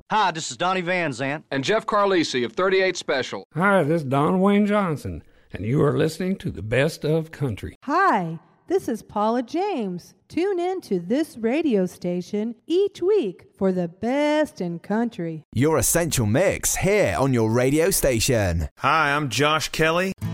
Hi, this is Donnie Van Zant. And Jeff Carlisi of 38 Special. Hi, this is Don Wayne Johnson, and you are listening to the Best of Country. Hi, this is Paula James. Tune in to this radio station each week for the best in country. Your Essential Mix here on your radio station. Hi, I'm Josh Kelly.